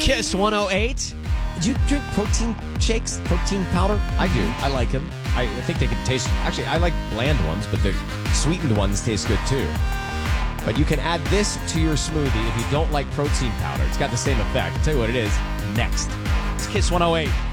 Kiss 108. Do you drink protein shakes, protein powder? I do. I like them. I think they can taste... Actually, I like bland ones, but the sweetened ones taste good too. But you can add this to your smoothie if you don't like protein powder. It's got the same effect. I'll tell you what it is next. It's Kiss 108.